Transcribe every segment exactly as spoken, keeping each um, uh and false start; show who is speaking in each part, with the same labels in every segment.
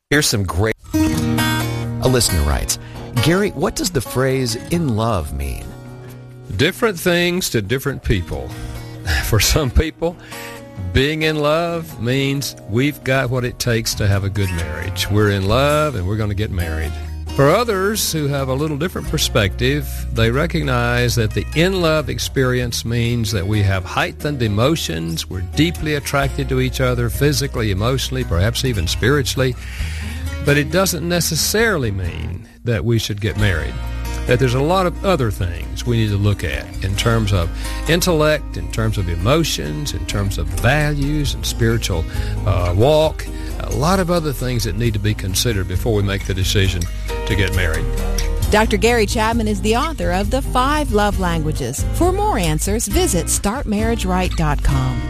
Speaker 1: Here's some great... A listener writes, Gary, what does the phrase in love mean?
Speaker 2: Different things to different people. For some people, being in love means we've got what it takes to have a good marriage. We're in love and we're going to get married. For others who have a little different perspective, they recognize that the in-love experience means that we have heightened emotions, we're deeply attracted to each other physically, emotionally, perhaps even spiritually, but it doesn't necessarily mean that we should get married. That there's a lot of other things we need to look at in terms of intellect, in terms of emotions, in terms of values and spiritual uh, walk, a lot of other things that need to be considered before we make the decision to get married.
Speaker 3: Doctor Gary Chapman is the author of The Five Love Languages. For more answers, visit start marriage right dot com.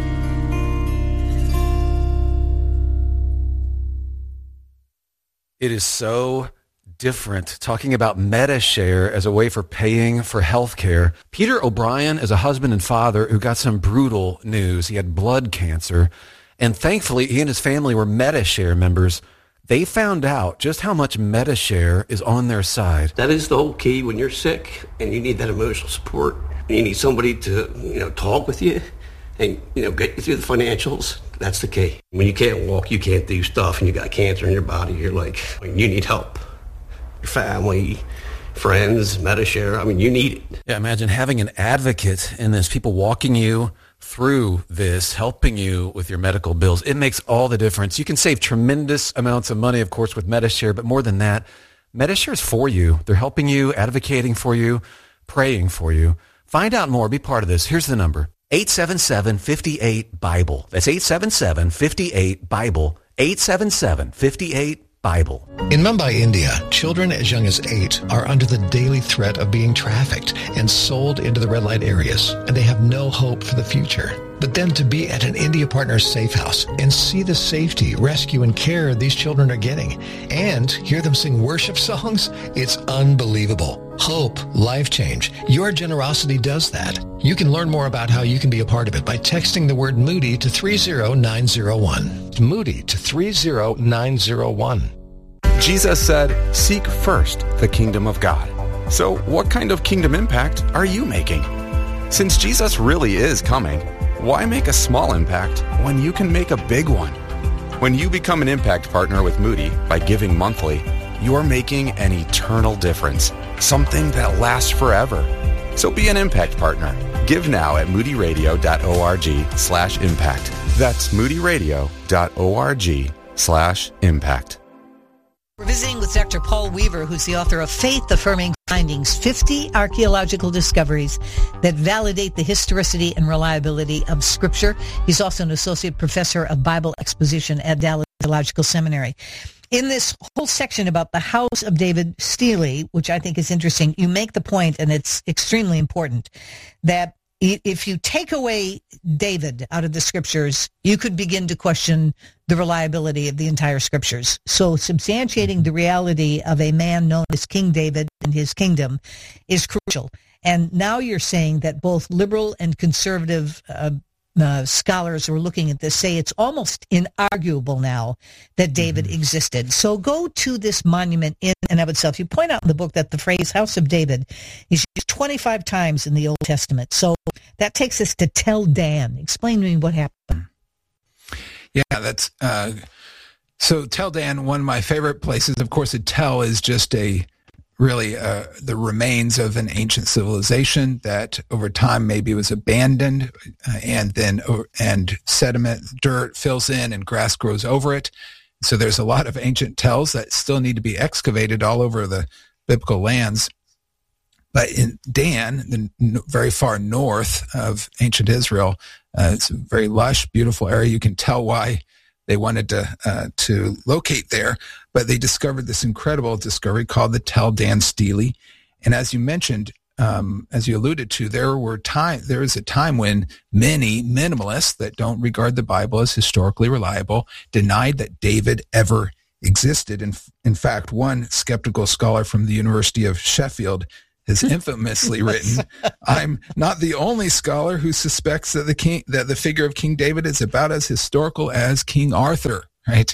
Speaker 1: It is so different talking about MediShare as a way for paying for health care. Peter O'Brien is a husband and father who got some brutal news. He had blood cancer, and thankfully he and his family were MediShare members. They found out just how much MediShare is on their side.
Speaker 4: That is the whole key when you're sick and you need that emotional support. And you need somebody to, you know, talk with you and, you know, get you through the financials. That's the key. When you can't walk, you can't do stuff, and you got cancer in your body, you're like, you need help. Your family, friends, MediShare, I mean, you need it.
Speaker 1: Yeah, imagine having an advocate in this, people walking you through this, helping you with your medical bills. It makes all the difference. You can save tremendous amounts of money, of course, with MediShare, but more than that, MediShare is for you. They're helping you, advocating for you, praying for you. Find out more. Be part of this. Here's the number. eight seven seven, five eight, Bible. That's eight seven seven, five eight, Bible. eight seven seven, five eight, Bible.
Speaker 5: In Mumbai, India, children as young as eight are under the daily threat of being trafficked and sold into the red light areas, and they have no hope for the future. But then to be at an India Partners safe house and see the safety, rescue, and care these children are getting, and hear them sing worship songs, it's unbelievable. Hope, life change. Your generosity does that. You can learn more about how you can be a part of it by texting the word Moody to three zero nine zero one. Moody to three zero nine zero one.
Speaker 6: Jesus said, seek first the kingdom of God. So what kind of kingdom impact are you making? Since Jesus really is coming, why make a small impact when you can make a big one? When you become an impact partner with Moody by giving monthly, you're making an eternal difference, something that lasts forever. So be an impact partner. Give now at moodyradio.org slash impact. That's moodyradio.org slash impact.
Speaker 7: We're visiting with Doctor Paul Weaver, who's the author of Faith-Affirming Findings, fifty Archaeological Discoveries that Validate the Historicity and Reliability of Scripture. He's also an associate professor of Bible exposition at Dallas Theological Seminary. In this whole section about the house of David Steely, which I think is interesting, you make the point, and it's extremely important, that if you take away David out of the scriptures, you could begin to question the reliability of the entire scriptures. So substantiating the reality of a man known as King David and his kingdom is crucial. And now you're saying that both liberal and conservative uh, uh, scholars who are looking at this say it's almost inarguable now that David mm-hmm. existed. So go to this monument in and of itself. You point out in the book that the phrase House of David is used twenty-five times in the Old Testament. So that takes us to Tel Dan. Explain to me what happened.
Speaker 8: Yeah, that's uh, so Tel Dan, one of my favorite places. Of course, a Tel is just a really uh, the remains of an ancient civilization that over time maybe was abandoned, uh, and then uh, and sediment, dirt fills in, and grass grows over it. So there's a lot of ancient Tels that still need to be excavated all over the biblical lands. But in Dan, the n- very far north of ancient Israel, uh, it's a very lush, beautiful area. You can tell why they wanted to uh, to locate there. But they discovered this incredible discovery called the Tel Dan Stele. And as you mentioned, um, as you alluded to, there were time. There was a time when many minimalists that don't regard the Bible as historically reliable denied that David ever existed. In, in fact, one skeptical scholar from the University of Sheffield has infamously written, "I'm not the only scholar who suspects that the king, that the figure of King David is about as historical as King Arthur." Right?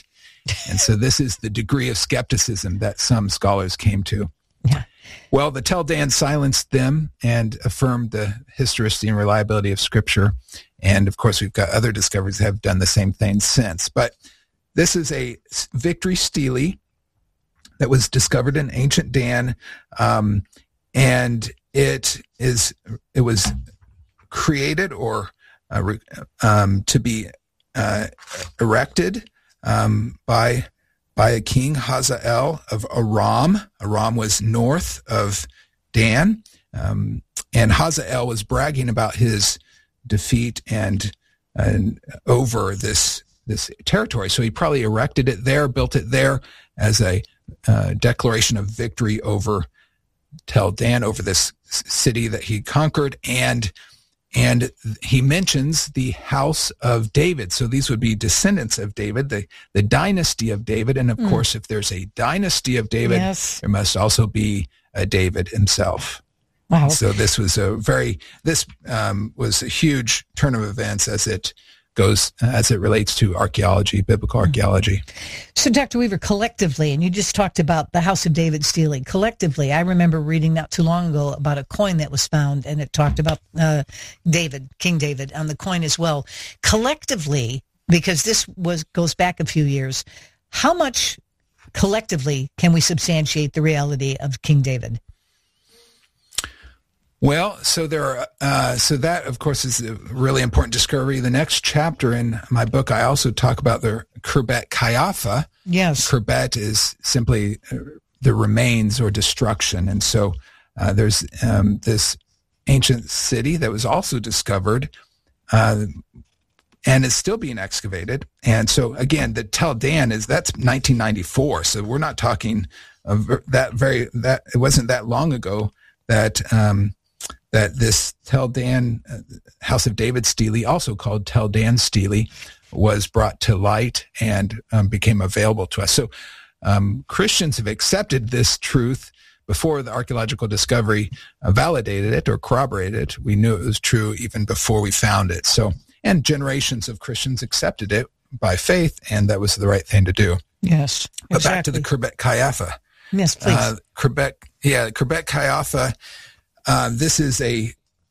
Speaker 8: And so this is the degree of skepticism that some scholars came to.
Speaker 7: Yeah.
Speaker 8: Well, the Tel Dan silenced them and affirmed the historicity and reliability of Scripture. And, of course, we've got other discoveries that have done the same thing since. But this is a victory stele that was discovered in ancient Dan, um, and it is it was created or uh, um, to be uh, erected um, by by a king, Hazael of Aram. Aram was north of Dan, um, and Hazael was bragging about his defeat and, and over this this territory. So he probably erected it there, built it there as a uh, declaration of victory over Tel Dan, over this city that he conquered, and and he mentions the house of David. So these would be descendants of David, the, the dynasty of David. And of mm. course, if there's a dynasty of David, yes. there must also be a David himself.
Speaker 7: Wow.
Speaker 8: So this was a very, this um, was a huge turn of events as it goes, as it relates to archaeology, biblical archaeology.
Speaker 7: So Doctor Weaver, collectively, and you just talked about the House of David stealing, collectively, I remember reading not too long ago about a coin that was found, and it talked about uh, David, King David, on the coin as well. Collectively, because this was goes back a few years, how much collectively can we substantiate the reality of King David?
Speaker 8: Well, so there are, uh, so that, of course, is a really important discovery. The next chapter in my book, I also talk about the Khirbet Qeiyafa.
Speaker 7: Yes.
Speaker 8: Khirbet is simply the remains or destruction. And so uh, there's um, this ancient city that was also discovered uh, and is still being excavated. And so, again, the Tel Dan is, that's nineteen ninety-four. So we're not talking of that very, that it wasn't that long ago that, um, that this Tel Dan, uh, House of David stele, also called Tel Dan stele, was brought to light and um, became available to us. So um, Christians have accepted this truth before the archaeological discovery uh, validated it or corroborated it. We knew it was true even before we found it. So, and generations of Christians accepted it by faith, and that was the right thing to do.
Speaker 7: Yes,
Speaker 8: But
Speaker 7: exactly.
Speaker 8: back to the Khirbet Qeiyafa.
Speaker 7: Yes, please.
Speaker 8: Uh, Khirbet, yeah, Khirbet Qeiyafa. Uh, this is a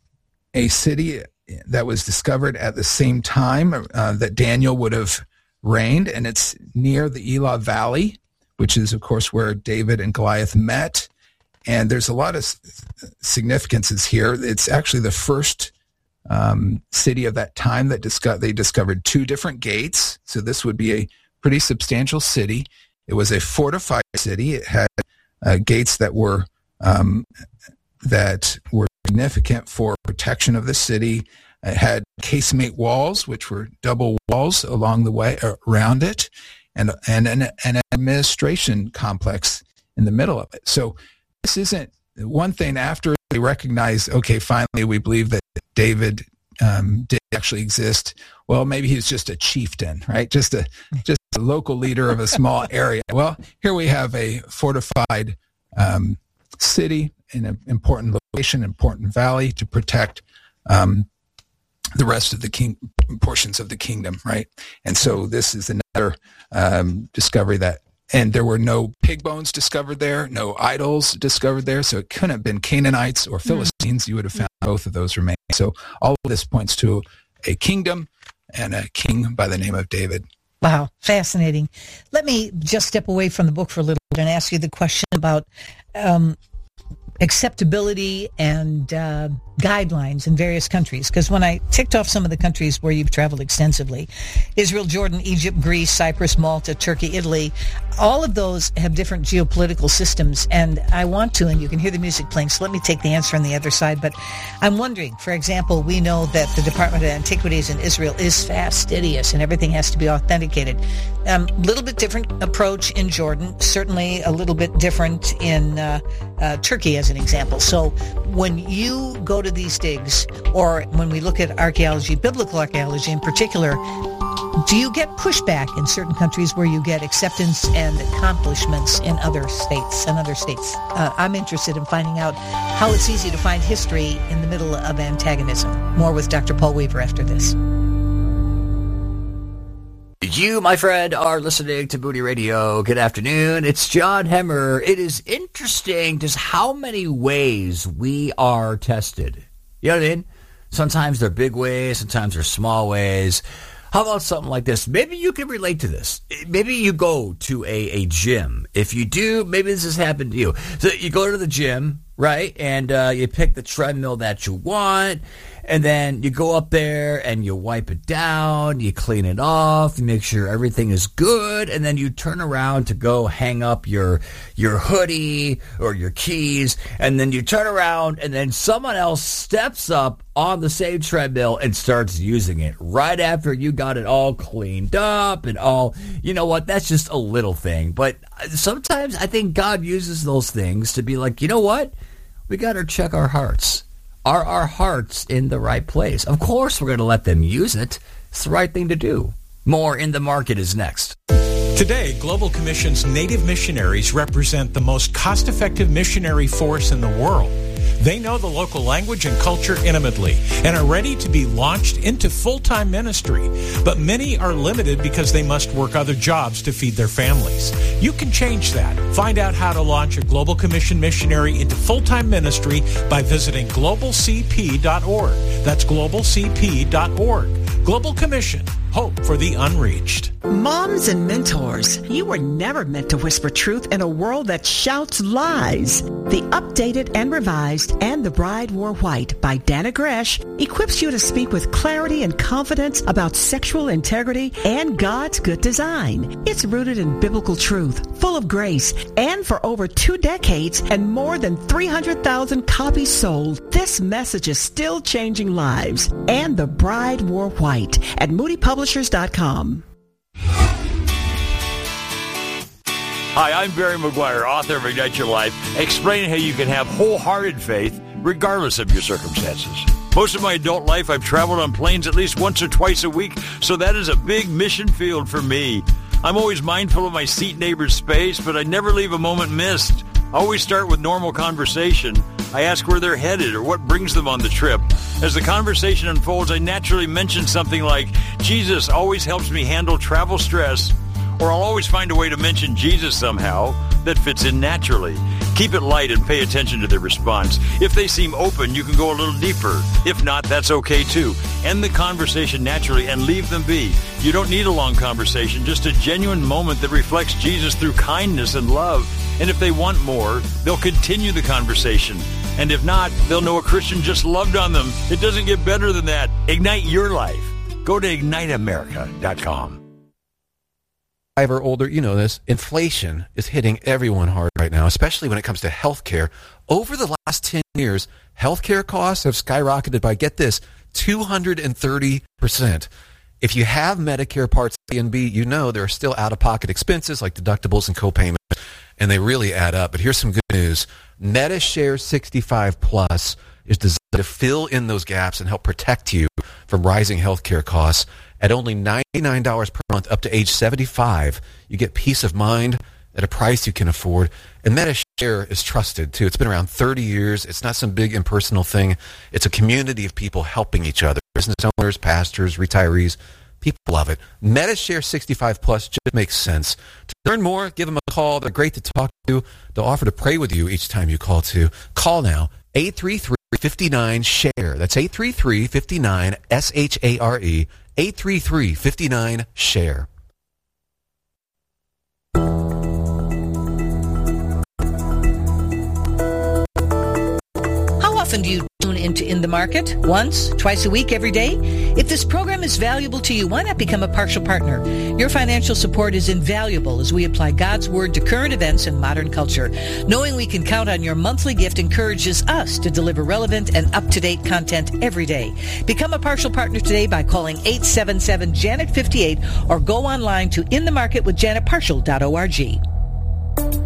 Speaker 8: a city that was discovered at the same time uh, that Daniel would have reigned, and it's near the Elah Valley, which is, of course, where David and Goliath met. And there's a lot of significances here. It's actually the first um, city of that time that disco- they discovered two different gates. So this would be a pretty substantial city. It was a fortified city. It had uh, gates that were um, that were significant for protection of the city. It had casemate walls, which were double walls along the way around it, and and an, an administration complex in the middle of it. So this isn't one thing. After they recognize, okay, finally we believe that David um, did actually exist. Well, maybe he's just a chieftain, right? Just a just a local leader of a small area. Well, here we have a fortified um, city in an important location, important valley to protect um, the rest of the king portions of the kingdom, right? And so this is another um, discovery that, and there were no pig bones discovered there, no idols discovered there, so it couldn't have been Canaanites or Philistines. You would have found both of those remains. So all of this points to a kingdom and a king by the name of David.
Speaker 7: Wow, fascinating. Let me just step away from the book for a little bit and ask you the question about um, acceptability and uh, guidelines in various countries. Because when I ticked off some of the countries where you've traveled extensively, Israel, Jordan, Egypt, Greece, Cyprus, Malta, Turkey, Italy, all of those have different geopolitical systems. And I want to, and you can hear the music playing, so let me take the answer on the other side. But I'm wondering, for example, we know that the Department of Antiquities in Israel is fastidious and everything has to be authenticated. A um, little bit different approach in Jordan, certainly a little bit different in uh, uh, Turkey, as an example. So when you go to these digs, or when we look at archaeology, biblical archaeology in particular, do you get pushback in certain countries where you get acceptance and accomplishments in other states and other states? Uh, I'm interested in finding out how it's easy to find history in the middle of antagonism. More with Doctor Paul Weaver after this.
Speaker 9: You, my friend, are listening to Moody Radio. Good afternoon. It's John Hemmer. It is interesting just how many ways we are tested. You know what I mean? Sometimes they're big ways, sometimes they're small ways. How about something like this? Maybe you can relate to this. Maybe you go to a, a gym. If you do, maybe this has happened to you. So you go to the gym, right? And uh, you pick the treadmill that you want. And then you go up there and you wipe it down, you clean it off, you make sure everything is good, and then you turn around to go hang up your your hoodie or your keys, and then you turn around and then someone else steps up on the same treadmill and starts using it right after you got it all cleaned up and all. You know what? That's just a little thing. But sometimes I think God uses those things to be like, you know what? We got to check our hearts. Are our hearts in the right place? Of course, we're going to let them use it. It's the right thing to do. More In the Market is next.
Speaker 10: Today, Global Commission's Native missionaries represent the most cost-effective missionary force in the world. They know the local language and culture intimately and are ready to be launched into full-time ministry. But many are limited because they must work other jobs to feed their families. You can change that. Find out how to launch a Global Commission missionary into full-time ministry by visiting global c p dot org. That's global c p dot org. Global Commission. Hope for the unreached.
Speaker 11: Moms and mentors, you were never meant to whisper truth in a world that shouts lies. The updated and revised And the Bride Wore White by Dana Gresh equips you to speak with clarity and confidence about sexual integrity and God's good design. It's rooted in biblical truth, full of grace, and for over two decades and more than three hundred thousand copies sold, this message is still changing lives. And the Bride Wore White at moody publishers dot com.
Speaker 12: Hi, I'm Barry McGuire, author of Ignite Your Life, explaining how you can have wholehearted faith regardless of your circumstances. Most of my adult life, I've traveled on planes at least once or twice a week, so that is a big mission field for me. I'm always mindful of my seat neighbor's space, but I never leave a moment missed. I always start with normal conversation. I ask where they're headed or what brings them on the trip. As the conversation unfolds, I naturally mention something like, Jesus always helps me handle travel stress, or I'll always find a way to mention Jesus somehow that fits in naturally. Keep it light and pay attention to their response. If they seem open, you can go a little deeper. If not, that's okay too. End the conversation naturally and leave them be. You don't need a long conversation, just a genuine moment that reflects Jesus through kindness and love. And if they want more, they'll continue the conversation. And if not, they'll know a Christian just loved on them. It doesn't get better than that. Ignite your life. Go to ignite america dot com.
Speaker 1: Five or older, you know this, inflation is hitting everyone hard right now, especially when it comes to healthcare. Over the last ten years, healthcare costs have skyrocketed by, get this, two hundred thirty percent. If you have Medicare Parts A and B, you know there are still out-of-pocket expenses like deductibles and co-payments, and they really add up. But here's some good news. MediShare sixty-five Plus is designed to fill in those gaps and help protect you from rising healthcare costs. At only ninety-nine dollars per month up to age seventy-five, you get peace of mind at a price you can afford. And MediShare is trusted, too. It's been around thirty years. It's not some big impersonal thing. It's a community of people helping each other. Business owners, pastors, retirees. People love it. MediShare sixty-five Plus just makes sense. To learn more, give them a call. They're great to talk to. They'll offer to pray with you each time you call, too. Call now, eight three three, five nine, S H A R E. That's eight three three, five nine, S H A R E. eight three three, five nine, S H A R E.
Speaker 7: How often do you tune into In the Market? Once, twice a week, every day? If this program is valuable to you, why not become a partial partner? Your financial support is invaluable as we apply God's Word to current events and modern culture. Knowing we can count on your monthly gift encourages us to deliver relevant and up-to-date content every day. Become a partial partner today by calling eight seven seven, Janet fifty-eight or go online to in the market with janet partial dot org.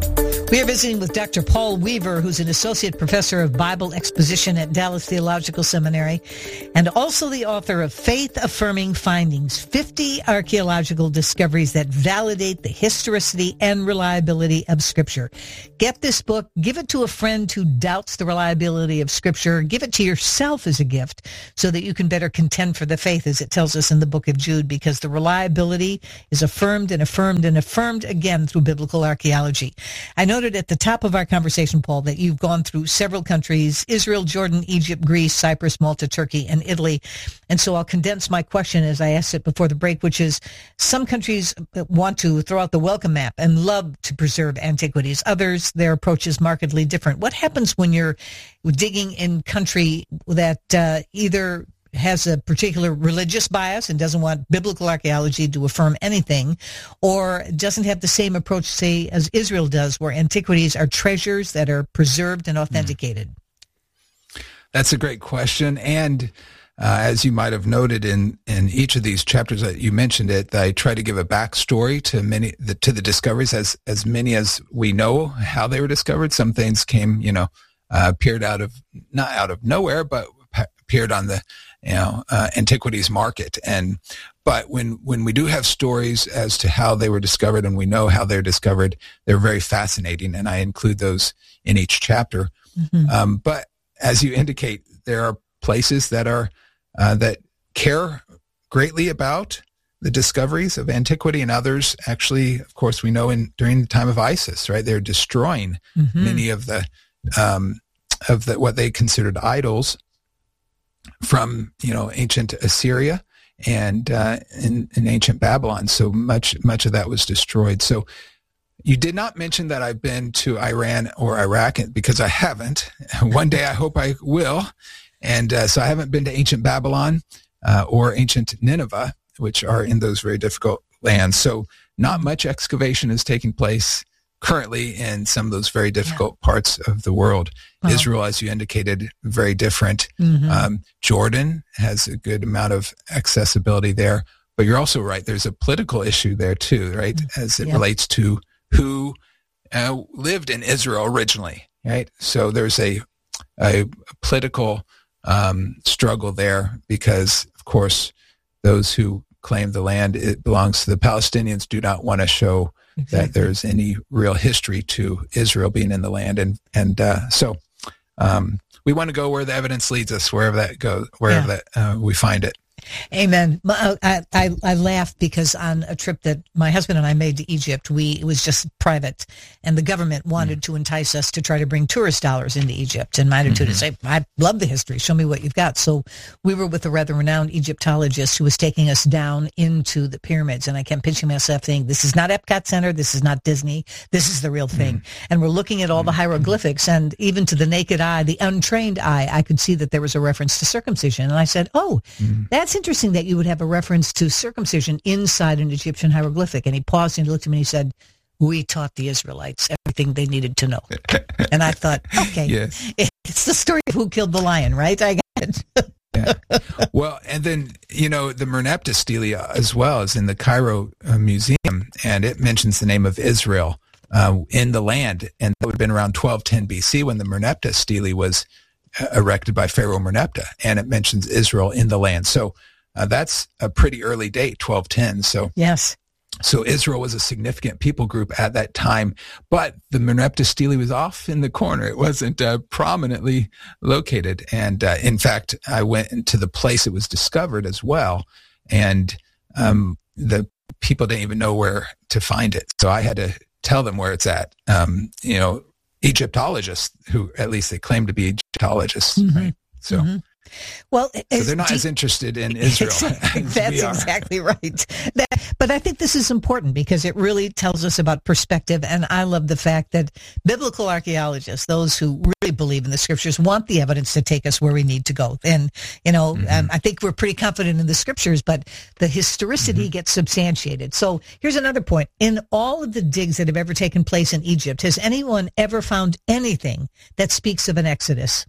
Speaker 7: We are visiting with Doctor Paul Weaver, who's an associate professor of Bible exposition at Dallas Theological Seminary, and also the author of Faith-Affirming Findings, fifty Archaeological Discoveries that Validate the Historicity and Reliability of Scripture. Get this book, give it to a friend who doubts the reliability of Scripture, give it to yourself as a gift so that you can better contend for the faith, as it tells us in the book of Jude, because the reliability is affirmed and affirmed and affirmed again through biblical archaeology. I noted at the top of our conversation, Paul, that you've gone through several countries: Israel, Jordan, Egypt, Greece, Cyprus, Malta, Turkey, and Italy. And so I'll condense my question as I asked it before the break, which is, some countries want to throw out the welcome map and love to preserve antiquities. Others, their approach is markedly different. What happens when you're digging in country that uh, either has a particular religious bias and doesn't want biblical archaeology to affirm anything, or doesn't have the same approach, say, as Israel does, where antiquities are treasures that are preserved and authenticated?
Speaker 8: That's a great question. And uh, as you might have noted in, in each of these chapters that you mentioned it, I try to give a backstory to many the, to the discoveries, as as many as we know how they were discovered. Some things came, you know, uh, appeared out of, not out of nowhere, but appeared on the you know, uh, antiquities market. And, but when, when we do have stories as to how they were discovered and we know how they're discovered, they're very fascinating. And I include those in each chapter. Mm-hmm. Um, but as you indicate, there are places that are, uh, that care greatly about the discoveries of antiquity, and others actually, of course, we know in, during the time of ISIS, right? They're destroying mm-hmm. many of the, um, of the, what they considered idols from, you know, ancient Assyria and uh, in, in ancient Babylon. So much much of that was destroyed. So you did not mention that I've been to Iran or Iraq, because I haven't. One day I hope I will. And uh, so I haven't been to ancient Babylon uh, or ancient Nineveh, which are in those very difficult lands. So not much excavation is taking place currently in some of those very difficult yeah. parts of the world. Wow. Israel, as you indicated, very different. Mm-hmm. Um, Jordan has a good amount of accessibility there. But you're also right. There's a political issue there too, right? Mm-hmm. As it yeah. relates to who uh, lived in Israel originally, right? So there's a, a political um, struggle there because, of course, those who claim the land, it belongs to the Palestinians, do not want to show exactly. that there's any real history to Israel being in the land. And, and uh, so um, we want to go where the evidence leads us, wherever that goes, wherever yeah. that uh, we find it.
Speaker 7: Amen. I, I, I laughed because on a trip that my husband and I made to Egypt, we it was just private, and the government wanted mm. to entice us to try to bring tourist dollars into Egypt. And my attitude mm-hmm. is, say, I love the history. Show me what you've got. So we were with a rather renowned Egyptologist who was taking us down into the pyramids, and I kept pinching myself thinking, this is not Epcot Center, this is not Disney, this is the real thing. Mm. And we're looking at all the hieroglyphics, and even to the naked eye, the untrained eye, I could see that there was a reference to circumcision. And I said, oh, mm. that's interesting that you would have a reference to circumcision inside an Egyptian hieroglyphic. And he paused and he looked at me and he said, we taught the Israelites everything they needed to know. And I thought, okay, yes. it's the story of who killed the lion, right? I got it.
Speaker 8: yeah. Well, and then, you know, the Merneptah stele as well is in the Cairo uh, Museum, and it mentions the name of Israel uh, in the land. And that would have been around twelve ten B C when the Merneptah stele was uh, erected by Pharaoh Merneptah, and it mentions Israel in the land. So Uh, that's a pretty early date, twelve ten. So
Speaker 7: yes,
Speaker 8: so Israel was a significant people group at that time, but the Merneptah stele was off in the corner. It wasn't uh, prominently located. And uh, in fact, I went into the place it was discovered as well, and um, the people didn't even know where to find it. So I had to tell them where it's at. Um, you know, Egyptologists, who at least they claim to be Egyptologists, mm-hmm. right? So. Mm-hmm.
Speaker 7: Well,
Speaker 8: so they're not as interested in Israel.
Speaker 7: Exactly, that's exactly right. That, but I think this is important because it really tells us about perspective. And I love the fact that biblical archaeologists, those who really believe in the scriptures, want the evidence to take us where we need to go. And, you know, mm-hmm. um, I think we're pretty confident in the scriptures, but the historicity mm-hmm. gets substantiated. So here's another point. In all of the digs that have ever taken place in Egypt, has anyone ever found anything that speaks of an Exodus?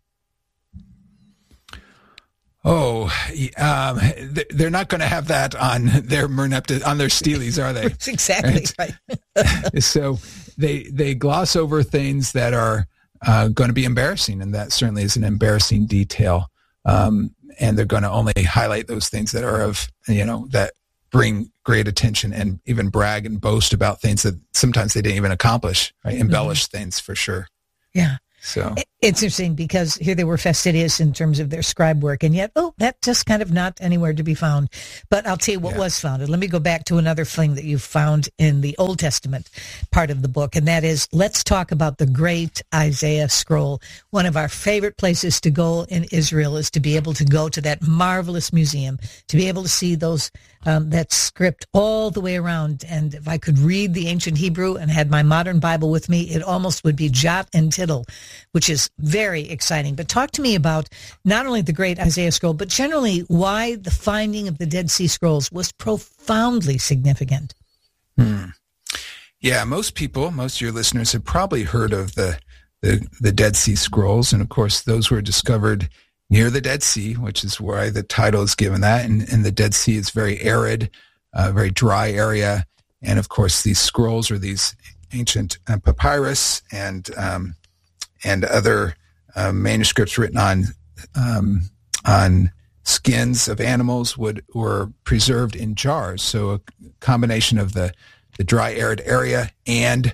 Speaker 8: Oh, um, they're not going to have that on their Merneptah, on their steles, are they?
Speaker 7: Exactly right.
Speaker 8: right. So they they gloss over things that are uh, going to be embarrassing, and that certainly is an embarrassing detail. Um, and they're going to only highlight those things that are of, you know, that bring great attention, and even brag and boast about things that sometimes they didn't even accomplish, right? Embellish mm-hmm. things for sure.
Speaker 7: Yeah.
Speaker 8: So
Speaker 7: it's interesting because here they were fastidious in terms of their scribe work, and yet, oh, that just kind of not anywhere to be found. But I'll tell you what yeah. was found. And let me go back to another thing that you found in the Old Testament part of the book, and that is, let's talk about the great Isaiah scroll. One of our favorite places to go in Israel is to be able to go to that marvelous museum, to be able to see those um, that script all the way around. And if I could read the ancient Hebrew and had my modern Bible with me, it almost would be jot and tittle, which is very exciting. But talk to me about not only the great Isaiah scroll, but generally why the finding of the Dead Sea Scrolls was profoundly significant.
Speaker 8: Hmm. Yeah, most people, most of your listeners have probably heard of the, the, the Dead Sea Scrolls. And of course, those were discovered near the Dead Sea, which is why the title is given that. And, and the Dead Sea is very arid, uh, very dry area. And of course, these scrolls are these ancient uh, papyrus and um, and other uh, manuscripts written on um, on skins of animals would were preserved in jars. So a combination of the, the dry, arid area and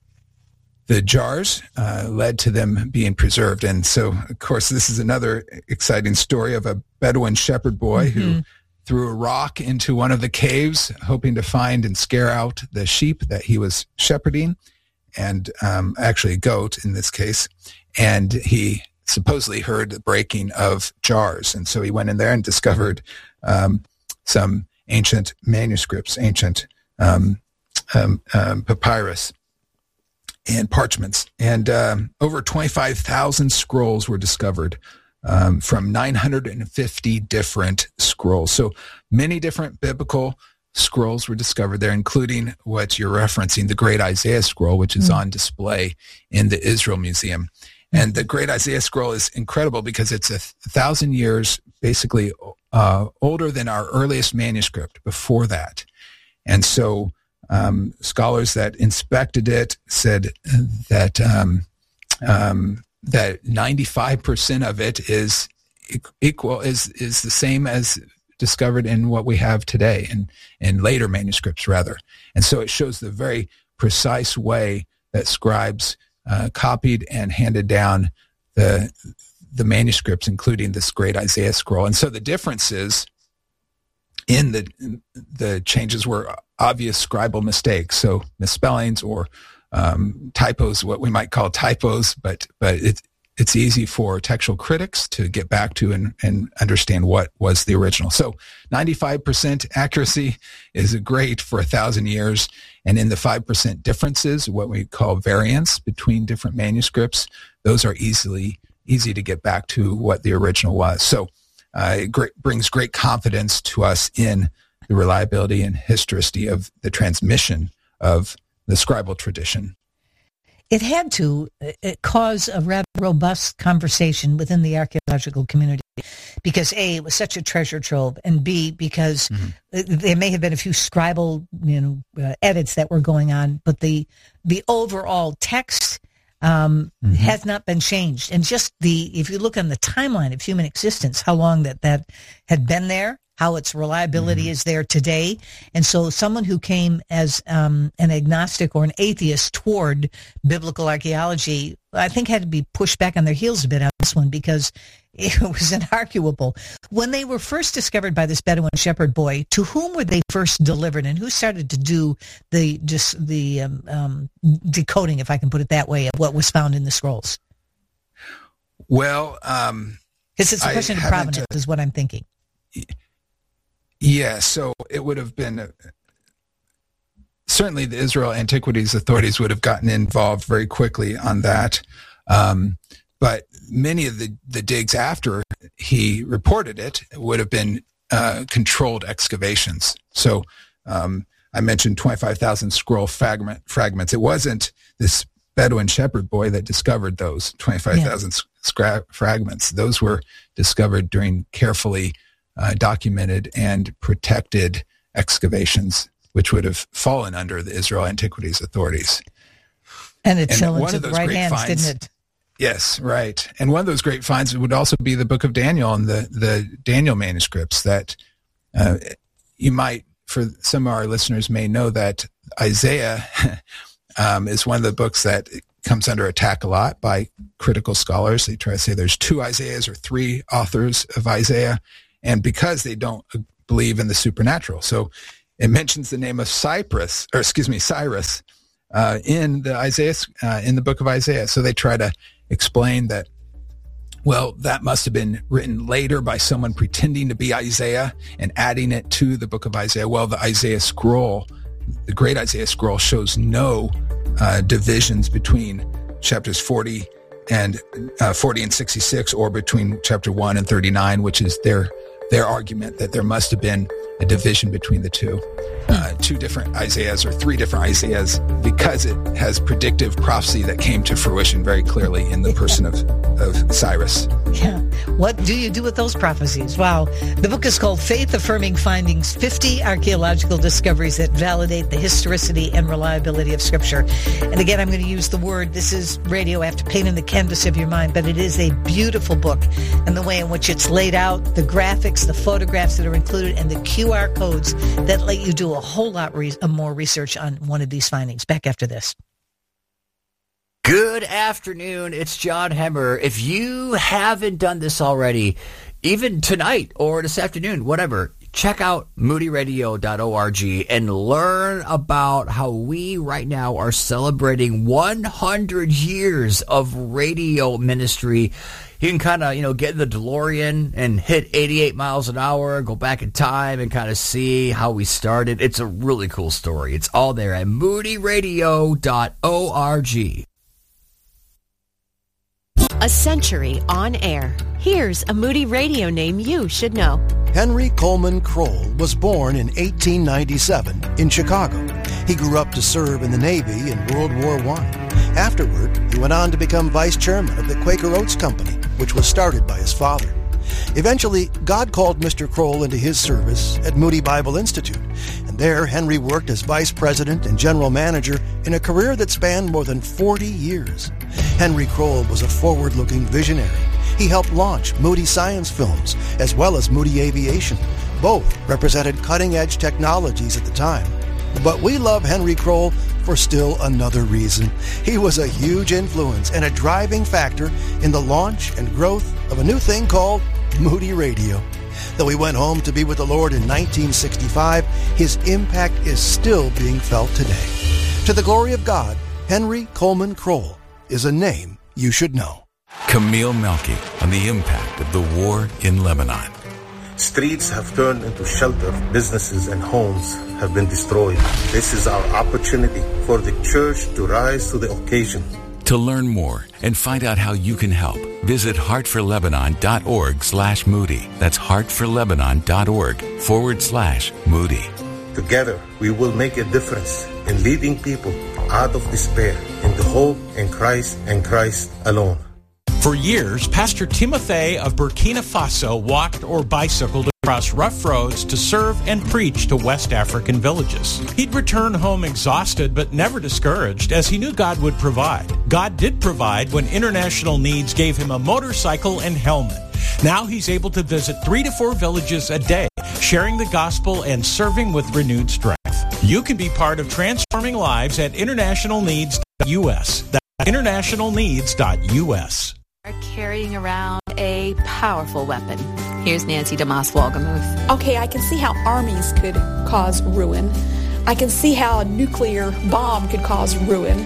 Speaker 8: the jars uh, led to them being preserved. And so, of course, this is another exciting story of a Bedouin shepherd boy mm-hmm. who threw a rock into one of the caves, hoping to find and scare out the sheep that he was shepherding, and um, actually a goat in this case. And he supposedly heard the breaking of jars. And so he went in there and discovered um, some ancient manuscripts, ancient um, um, um, papyrus and parchments. And um, over twenty-five thousand scrolls were discovered um, from nine hundred fifty different scrolls. So many different biblical scrolls were discovered there, including what you're referencing, the Great Isaiah Scroll, which is mm. on display in the Israel Museum. And the Great Isaiah Scroll is incredible because it's a thousand years basically uh, older than our earliest manuscript before that. And so um, scholars that inspected it said that um, um, that ninety-five percent of it is equal is is the same as discovered in what we have today, and in later manuscripts rather. And so it shows the very precise way that scribes uh, copied and handed down the the manuscripts, including this Great Isaiah Scroll. And so the differences in the the changes were obvious scribal mistakes, so misspellings or um, typos, what we might call typos, but but it's it's easy for textual critics to get back to and, and understand what was the original. So ninety-five percent accuracy is great for a thousand years. And in the five percent differences, what we call variance between different manuscripts, those are easily easy to get back to what the original was. So uh, it great, brings great confidence to us in the reliability and historicity of the transmission of the scribal tradition.
Speaker 7: It had to it cause a rather robust conversation within the archaeological community because A, it was such a treasure trove, and B, because mm-hmm. there may have been a few scribal, you know, uh, edits that were going on, but the the overall text um, mm-hmm. has not been changed. And just the if you look on the timeline of human existence, how long that that had been there, how its reliability mm-hmm. is there today. And so someone who came as um, an agnostic or an atheist toward biblical archaeology, I think had to be pushed back on their heels a bit on this one because it was inarguable. When they were first discovered by this Bedouin shepherd boy, to whom were they first delivered, and who started to do the just the um, um, decoding, if I can put it that way, of what was found in the scrolls?
Speaker 8: Well, um,
Speaker 7: because it's a question of provenance, uh, is what I'm thinking.
Speaker 8: Yeah, so it would have been, uh, certainly the Israel Antiquities authorities would have gotten involved very quickly on that. Um, but many of the, the digs after he reported it would have been uh, controlled excavations. So um, I mentioned twenty-five thousand scroll fragment, fragments. It wasn't this Bedouin shepherd boy that discovered those twenty-five thousand yeah. scra- fragments. Those were discovered during carefully Uh, documented and protected excavations, which would have fallen under the Israel Antiquities authorities.
Speaker 7: And it fell
Speaker 8: one
Speaker 7: into
Speaker 8: of
Speaker 7: the
Speaker 8: those
Speaker 7: right
Speaker 8: great
Speaker 7: hands,
Speaker 8: finds-
Speaker 7: didn't it?
Speaker 8: Yes, right. And one of those great finds would also be the Book of Daniel and the, the Daniel manuscripts that uh, you might, for some of our listeners may know that Isaiah um, is one of the books that comes under attack a lot by critical scholars. They try to say there's two Isaiahs or three authors of Isaiah, and because they don't believe in the supernatural. So it mentions the name of Cyprus, or excuse me, Cyrus, uh, in the Isaiah, uh, in the book of Isaiah. So they try to explain that, well, that must have been written later by someone pretending to be Isaiah and adding it to the book of Isaiah. Well, the Isaiah scroll, the great Isaiah scroll, shows no uh, divisions between chapters forty and uh, forty and sixty-six, or between chapter one and thirty-nine, which is their their argument that there must have been a division between the two. Uh, two different Isaiahs or three different Isaiahs, because it has predictive prophecy that came to fruition very clearly in the person of, of Cyrus.
Speaker 7: Yeah. What do you do with those prophecies? Wow. The book is called Faith Affirming Findings, fifty Archaeological Discoveries that Validate the Historicity and Reliability of Scripture. And again, I'm going to use the word, this is radio, I have to paint in the canvas of your mind, but it is a beautiful book. And the way in which it's laid out, the graphics, the photographs that are included, and the Q R codes that let you do a whole lot re- more research on one of these findings. Back after this.
Speaker 9: Good afternoon. It's John Hemmer. If you haven't done this already, even tonight or this afternoon, whatever, check out moody radio dot org and learn about how we right now are celebrating one hundred years of radio ministry. You can kind of, you know, get in the DeLorean and hit eighty-eight miles an hour, go back in time and kind of see how we started. It's a really cool story. It's all there at moody radio dot org.
Speaker 13: A century on air. Here's a Moody Radio name you should know.
Speaker 14: Henry Coleman Kroll was born in eighteen ninety-seven in Chicago. He grew up to serve in the Navy in World War One. Afterward, he went on to become vice chairman of the Quaker Oats Company, which was started by his father. Eventually, God called Mister Kroll into his service at Moody Bible Institute, and there Henry worked as vice president and general manager in a career that spanned more than forty years. Henry Kroll was a forward-looking visionary. He helped launch Moody Science Films as well as Moody Aviation. Both represented cutting-edge technologies at the time. But we love Henry Kroll for still another reason. He was a huge influence and a driving factor in the launch and growth of a new thing called Moody Radio. Though he went home to be with the Lord in nineteen sixty-five, his impact is still being felt today. To the glory of God, Henry Coleman Kroll is a name you should know.
Speaker 15: Camille Melky on the impact of the war in Lebanon.
Speaker 16: Streets have turned into shelter. Businesses and homes have been destroyed. This is our opportunity for the church to rise to the occasion.
Speaker 15: To learn more and find out how you can help, visit heartforlebanon.org slash Moody. That's heartforlebanon.org forward slash Moody.
Speaker 16: Together, we will make a difference in leading people out of despair into hope in Christ and Christ alone.
Speaker 10: For years, Pastor Timothy of Burkina Faso walked or bicycled across rough roads to serve and preach to West African villages. He'd return home exhausted but never discouraged, as he knew God would provide. God did provide when International Needs gave him a motorcycle and helmet. Now he's able to visit three to four villages a day, sharing the gospel and serving with renewed strength. You can be part of transforming lives at international needs dot U S. That's international needs dot U S.
Speaker 17: Are carrying around a powerful weapon. Here's Nancy DeMoss Wolgemuth.
Speaker 18: Okay, I can see how armies could cause ruin. I can see how a nuclear bomb could cause ruin.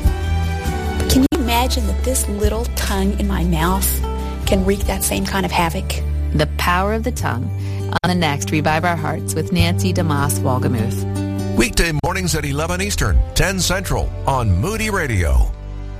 Speaker 18: But can you imagine that this little tongue in my mouth can wreak that same kind of havoc?
Speaker 17: The power of the tongue. On the next Revive Our Hearts with Nancy DeMoss Wolgemuth.
Speaker 19: Weekday mornings at eleven Eastern, ten Central on Moody Radio.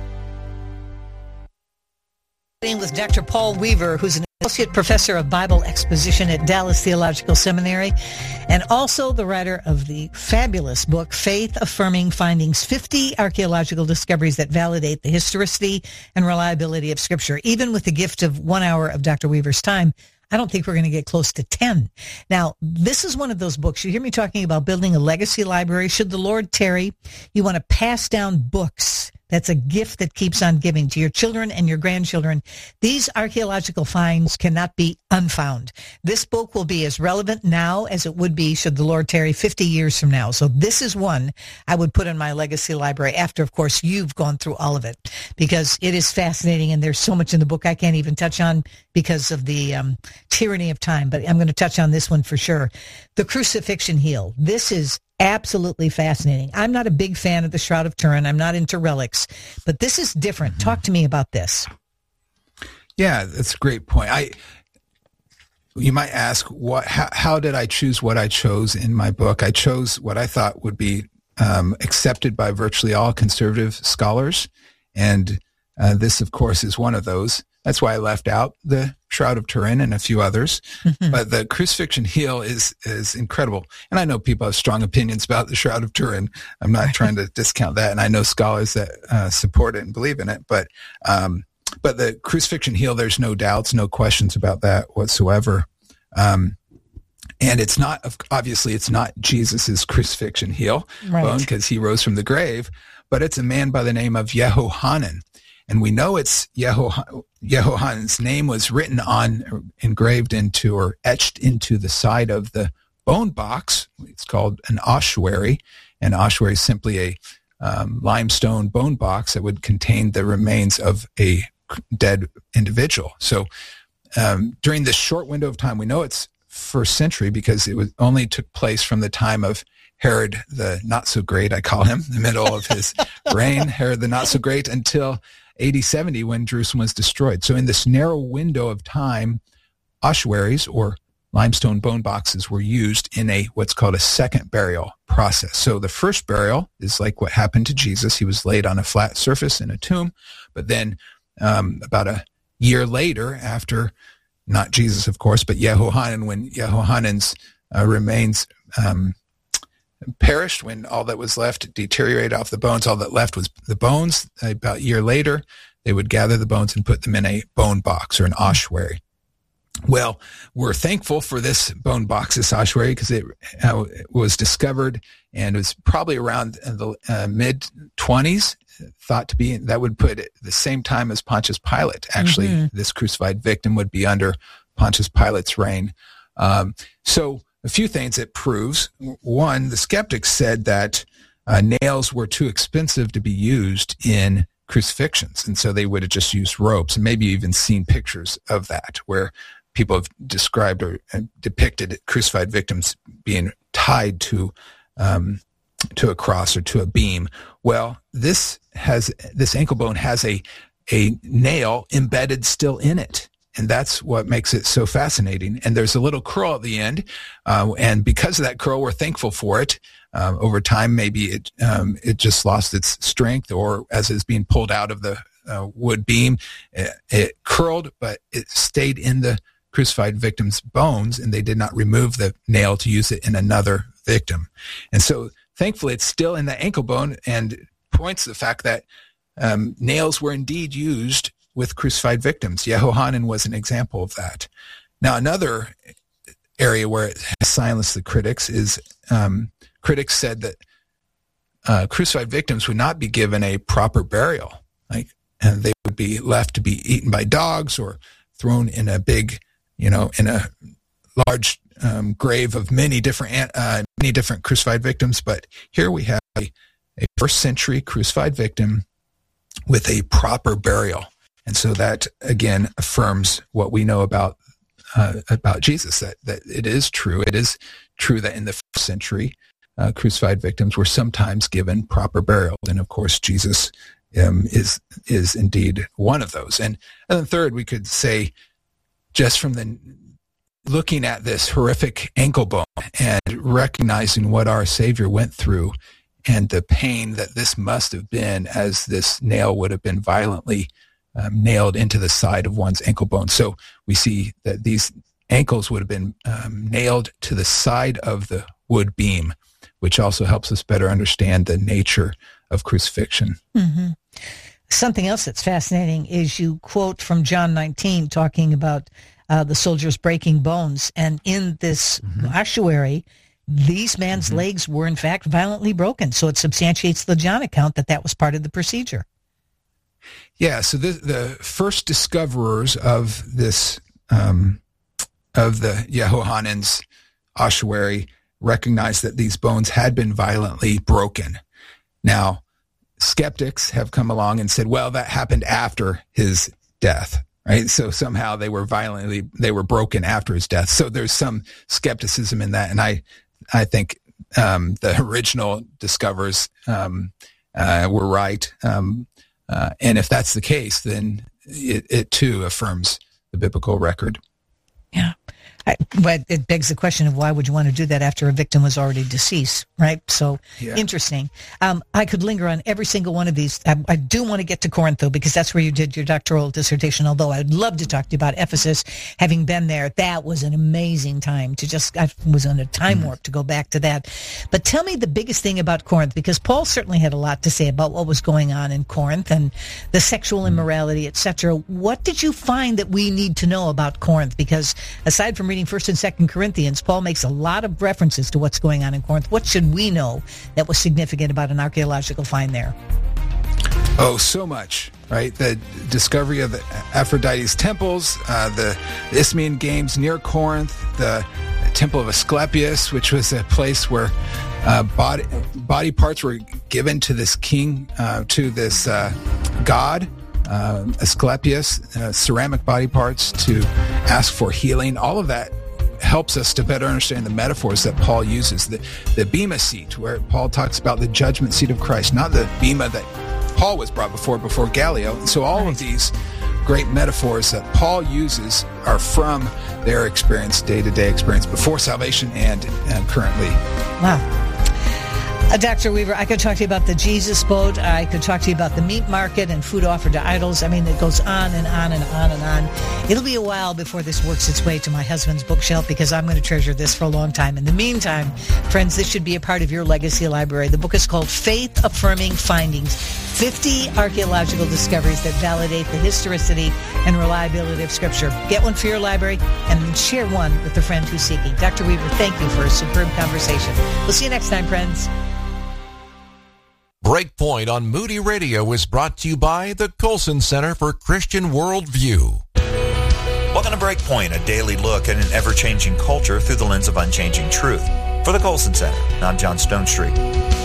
Speaker 7: With Doctor Paul Weaver, who's an associate professor of Bible exposition at Dallas Theological Seminary, and also the writer of the fabulous book, Faith Affirming Findings, fifty Archaeological Discoveries that Validate the Historicity and Reliability of Scripture. Even with the gift of one hour of Doctor Weaver's time, I don't think we're going to get close to ten. Now, this is one of those books. You hear me talking about building a legacy library. Should the Lord tarry, you want to pass down books That's a gift that keeps on giving to your children and your grandchildren. These archaeological finds cannot be unfound. This book will be as relevant now as it would be should the Lord tarry fifty years from now. So this is one I would put in my legacy library after, of course, you've gone through all of it, because it is fascinating, and there's so much in the book I can't even touch on because of the um, tyranny of time. But I'm going to touch on this one for sure. The crucifixion heel. This is absolutely fascinating. I'm not a big fan of the Shroud of Turin. I'm not into relics, but this is different. Mm-hmm. Talk to me about this.
Speaker 8: Yeah, that's a great point. I, you might ask, what? How, how did I choose what I chose in my book? I chose what I thought would be um, accepted by virtually all conservative scholars, and uh, this, of course, is one of those. That's why I left out the Shroud of Turin and a few others. Mm-hmm. But the crucifixion heel is is incredible. And I know people have strong opinions about the Shroud of Turin. I'm not trying to discount that. And I know scholars that uh, support it and believe in it. But um, but the crucifixion heel, there's no doubts, no questions about that whatsoever. Um, and it's not, obviously, it's not Jesus's crucifixion heel
Speaker 7: right.
Speaker 8: bone, because he rose from the grave. But it's a man by the name of Yehohanan. And we know it's Yeho- Yehohanan's name was written on, or engraved into, or etched into the side of the bone box. It's called an ossuary. An ossuary is simply a um, limestone bone box that would contain the remains of a dead individual. So um, during this short window of time, we know it's first century because it was only took place from the time of Herod the Not So Great, I call him, the middle of his reign, Herod the Not So Great, until A D seventy when Jerusalem was destroyed. So in this narrow window of time, ossuaries or limestone bone boxes were used in a what's called a second burial process. So the first burial is like what happened to Jesus. He was laid on a flat surface in a tomb, but then um, about a year later, after, not Jesus, of course, but Yehohanan, when Yehohanan's uh, remains um, perished, when all that was left deteriorated off the bones, all that left was the bones. About a year later, they would gather the bones and put them in a bone box or an ossuary. Well, we're thankful for this bone box, this ossuary, because it, uh, it was discovered, and it was probably around the uh, mid-twenties, thought to be, that would put it the same time as Pontius Pilate. Actually, mm-hmm. This crucified victim would be under Pontius Pilate's reign. Um, so a few things it proves. One, the skeptics said that uh, nails were too expensive to be used in crucifixions, and so they would have just used ropes, and maybe even seen pictures of that, where people have described or depicted crucified victims being tied to um, to a cross or to a beam. Well, this has this ankle bone has a a nail embedded still in it. And that's what makes it so fascinating. And there's a little curl at the end. Uh, and because of that curl, we're thankful for it. Um, over time, maybe it um, it just lost its strength, or as it's being pulled out of the uh, wood beam, it, it curled, but it stayed in the crucified victim's bones, and they did not remove the nail to use it in another victim. And so thankfully, it's still in the ankle bone, and points to the fact that um, nails were indeed used with crucified victims. Yehohanan was an example of that. Now, another area where it has silenced the critics is um, critics said that uh, crucified victims would not be given a proper burial, like, and they would be left to be eaten by dogs or thrown in a big, you know, in a large um, grave of many different uh, many different crucified victims. But here we have a, a first century crucified victim with a proper burial. And so that, again, affirms what we know about uh, about Jesus, that, that it is true. It is true that in the first century, uh, crucified victims were sometimes given proper burial. And, of course, Jesus um, is is indeed one of those. And, and then third, we could say, just from the looking at this horrific ankle bone and recognizing what our Savior went through and the pain that this must have been, as this nail would have been violently Um, nailed into the side of one's ankle bone. So we see that these ankles would have been um, nailed to the side of the wood beam, which also helps us better understand the nature of crucifixion.
Speaker 7: Mm-hmm. Something else that's fascinating is you quote from John nineteen talking about uh, the soldiers breaking bones. And in this mm-hmm. ossuary, these man's mm-hmm. legs were in fact violently broken. So it substantiates the John account that that was part of the procedure.
Speaker 8: Yeah, so the, the first discoverers of this, um, of the Yehohanan's ossuary, recognized that these bones had been violently broken. Now, skeptics have come along and said, well, that happened after his death, right? So somehow they were violently, they were broken after his death. So there's some skepticism in that. And I, I think um, the original discoverers um, uh, were right. Um, uh, and if that's the case, then it, it too affirms the biblical record.
Speaker 7: Yeah. I, but it begs the question of why would you want to do that after a victim was already deceased, right? So yeah. Interesting. Um, I could linger on every single one of these. I, I do want to get to Corinth, though, because that's where you did your doctoral dissertation, although I'd love to talk to you about Ephesus. Having been there, that was an amazing time to just, I was on a time mm-hmm. warp to go back to that. But tell me the biggest thing about Corinth, because Paul certainly had a lot to say about what was going on in Corinth and the sexual immorality, et cetera. What did you find that we need to know about Corinth? Because aside from reading First and Second Corinthians, Paul makes a lot of references to what's going on in Corinth. What should we know that was significant about an archaeological find there?
Speaker 8: Oh, so much, right? The discovery of the Aphrodite's temples, uh, the Isthmian Games near Corinth, the Temple of Asclepius, which was a place where uh, body body parts were given to this king, uh, to this uh, god. Uh, Asclepius, uh, ceramic body parts to ask for healing. All of that helps us to better understand the metaphors that Paul uses. The, the bema seat, where Paul talks about the judgment seat of Christ, not the bema that Paul was brought before, before Gallio. And so all right. of these great metaphors that Paul uses are from their experience, day-to-day experience, before salvation and, and currently.
Speaker 7: Wow. Uh, Doctor Weaver, I could talk to you about the Jesus boat. I could talk to you about the meat market and food offered to idols. I mean, it goes on and on and on and on. It'll be a while before this works its way to my husband's bookshelf because I'm going to treasure this for a long time. In the meantime, friends, this should be a part of your legacy library. The book is called Faith Affirming Findings, fifty Archaeological Discoveries that Validate the Historicity and Reliability of Scripture. Get one for your library and share one with a friend who's seeking. Doctor Weaver, thank you for a superb conversation. We'll see you next time, friends.
Speaker 19: Breakpoint on Moody Radio is brought to you by the Colson Center for Christian Worldview.
Speaker 20: Welcome to Breakpoint, a daily look at an ever-changing culture through the lens of unchanging truth. For the Colson Center, I'm John Stone Street.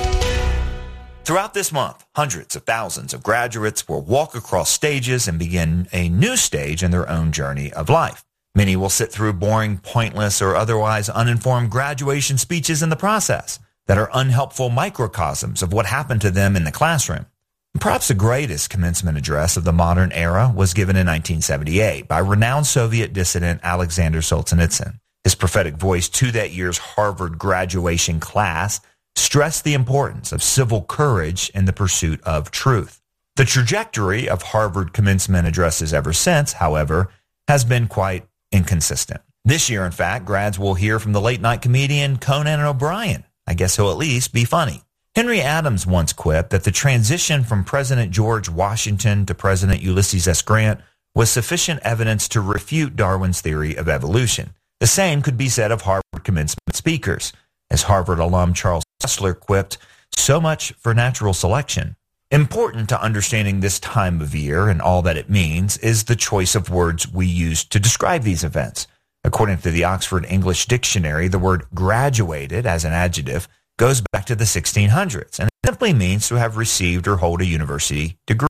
Speaker 20: Throughout this month, hundreds of thousands of graduates will walk across stages and begin a new stage in their own journey of life. Many will sit through boring, pointless, or otherwise uninformed graduation speeches in the process that are unhelpful microcosms of what happened to them in the classroom. Perhaps the greatest commencement address of the modern era was given in nineteen seventy-eight by renowned Soviet dissident Alexander Solzhenitsyn. His prophetic voice to that year's Harvard graduation class stressed the importance of civil courage in the pursuit of truth. The trajectory of Harvard commencement addresses ever since, however, has been quite inconsistent. This year, in fact, grads will hear from the late-night comedian Conan O'Brien. I guess he'll at least be funny. Henry Adams once quipped that the transition from President George Washington to President Ulysses S. Grant was sufficient evidence to refute Darwin's theory of evolution. The same could be said of Harvard commencement speakers. As Harvard alum Charles Kessler quipped, so much for natural selection. Important to understanding this time of year and all that it means is the choice of words we use to describe these events. According to the Oxford English Dictionary, the word graduated as an adjective goes back to the sixteen hundreds, and it simply means to have received or hold a university degree.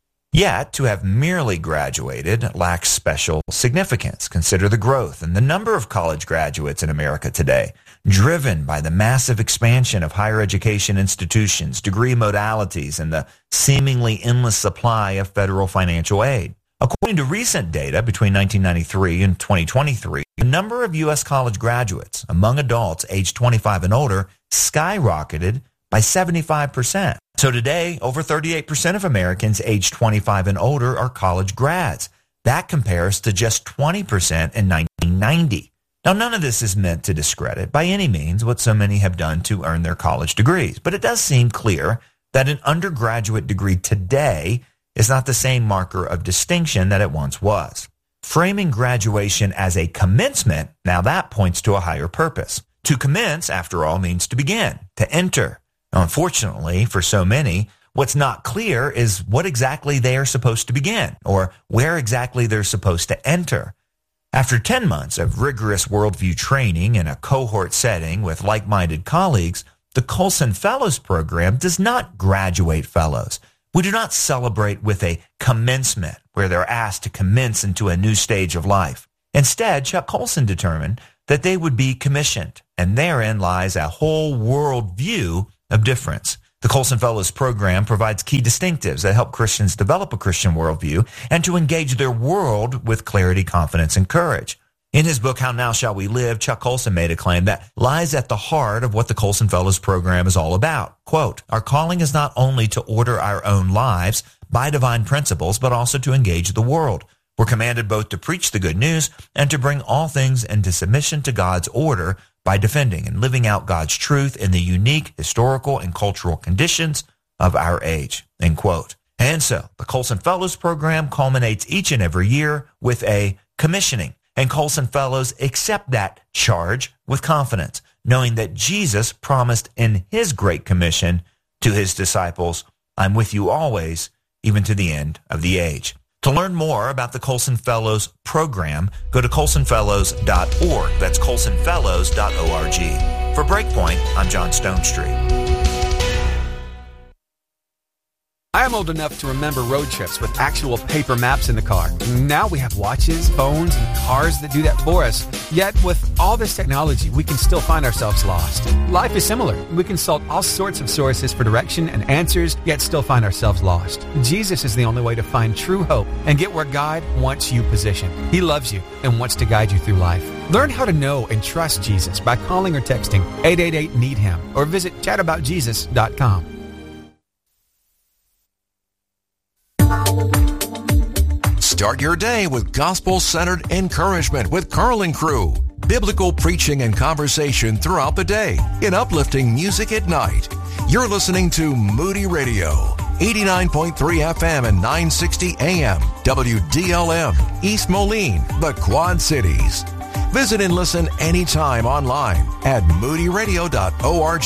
Speaker 20: Yet, to have merely graduated lacks special significance. Consider the growth and the number of college graduates in America today, driven by the massive expansion of higher education institutions, degree modalities, and the seemingly endless supply of federal financial aid. According to recent data between nineteen ninety-three and twenty twenty-three, the number of U S college graduates among adults aged twenty-five and older skyrocketed by seventy-five percent. So today, over thirty-eight percent of Americans aged twenty-five and older are college grads. That compares to just twenty percent in nineteen ninety. Now, none of this is meant to discredit by any means what so many have done to earn their college degrees, but it does seem clear that an undergraduate degree today is not the same marker of distinction that it once was. Framing graduation as a commencement, now that points to a higher purpose. To commence, after all, means to begin, to enter. Now, unfortunately, for so many, What's not clear is what exactly they are supposed to begin or where exactly they're supposed to enter. After ten months of rigorous worldview training in a cohort setting with like-minded colleagues, the Colson Fellows Program does not graduate fellows. We do not celebrate with a commencement where they're asked to commence into a new stage of life. Instead, Chuck Colson determined that they would be commissioned, and therein lies a whole world view of difference. The Colson Fellows Program provides key distinctives that help Christians develop a Christian worldview and to engage their world with clarity, confidence, and courage. In his book, How Now Shall We Live, Chuck Colson made a claim that lies at the heart of what the Colson Fellows Program is all about. Quote, our calling is not only to order our own lives by divine principles, but also to engage the world. We're commanded both to preach the good news and to bring all things into submission to God's order by defending and living out God's truth in the unique historical and cultural conditions of our age, end quote. And so the Colson Fellows Program culminates each and every year with a commissioning, and Colson Fellows accept that charge with confidence, knowing that Jesus promised in his Great Commission to his disciples, I'm with you always, even to the end of the age. To learn more about the Colson Fellows Program, go to colson fellows dot org. That's colson fellows dot org. For Breakpoint, I'm John Stonestreet.
Speaker 21: I am old enough to remember road trips with actual paper maps in the car. Now we have watches, phones, and cars that do that for us. Yet with all this technology, we can still find ourselves lost. Life is similar. We consult all sorts of sources for direction and answers, yet still find ourselves lost. Jesus is the only way to find true hope and get where God wants you positioned. He loves you and wants to guide you through life. Learn how to know and trust Jesus by calling or texting eight eight eight, need him or visit chat about jesus dot com.
Speaker 19: Start your day with gospel-centered encouragement with Carl and Crew. Biblical preaching and conversation throughout the day in uplifting music at night. You're listening to Moody Radio, eighty-nine point three F M and nine sixty A M, W D L M, East Moline, the Quad Cities. Visit and listen anytime online at moody radio dot org.